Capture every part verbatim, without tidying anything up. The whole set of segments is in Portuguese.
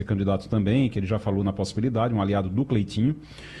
candidato também, que ele já falou na possibilidade, um aliado do Cleitinho,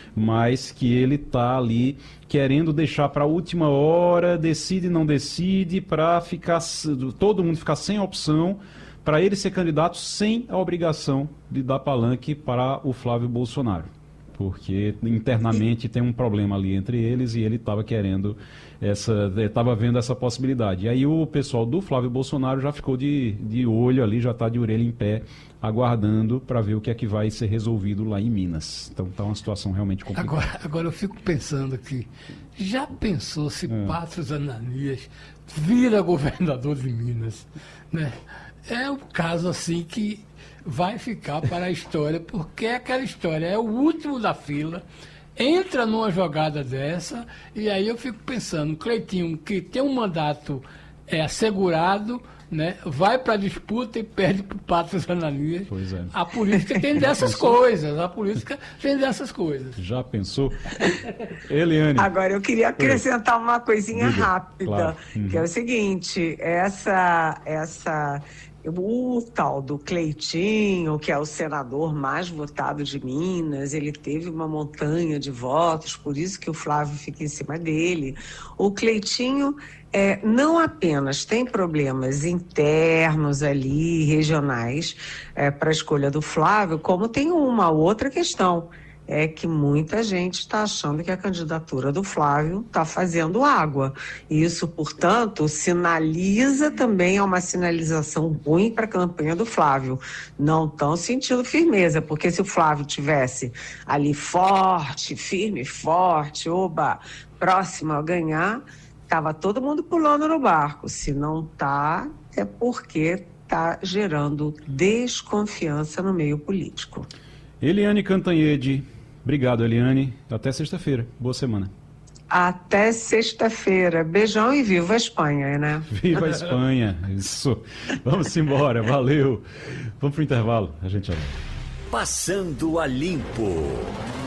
mas que ele está ali querendo deixar para a última hora, decide, não decide, para ficar todo mundo ficar sem opção, para ele ser candidato sem a obrigação de dar palanque para o Flávio Bolsonaro. Porque internamente tem um problema ali entre eles e ele estava querendo essa, estava vendo essa possibilidade. E aí o pessoal do Flávio Bolsonaro já ficou de, de olho ali, já está de orelha em pé, aguardando para ver o que é que vai ser resolvido lá em Minas. Então está uma situação realmente complicada. Agora, agora eu fico pensando aqui, já pensou se é. Patrus Ananias vira governador de Minas, né? É um caso assim que vai ficar para a história, porque é aquela história, é o último da fila, entra numa jogada dessa, e aí eu fico pensando, Cleitinho, que tem um mandato é, assegurado, né, vai para a disputa e perde para o Patrus Ananias. Pois é. A política tem dessas coisas, a política tem dessas coisas. Já pensou? Eliane. Agora, eu queria acrescentar uma coisinha Diga. rápida, Claro. Uhum. que é o seguinte, essa... essa o tal do Cleitinho, que é o senador mais votado de Minas, ele teve uma montanha de votos, por isso que o Flávio fica em cima dele. O Cleitinho é, não apenas tem problemas internos ali, regionais, é, para a escolha do Flávio, como tem uma outra questão. É que muita gente está achando que a candidatura do Flávio está fazendo água. Isso, portanto, sinaliza também, é uma sinalização ruim para a campanha do Flávio. Não estão sentindo firmeza, porque se o Flávio tivesse ali forte, firme, forte, oba, próximo a ganhar, estava todo mundo pulando no barco. Se não está, é porque está gerando desconfiança no meio político. Eliane Cantanhede. Obrigado, Eliane. Até sexta-feira. Boa semana. Até sexta-feira. Beijão e viva a Espanha, né? Viva a Espanha. Isso. Vamos embora. Valeu. Vamos pro intervalo. A gente já vai. Passando a Limpo.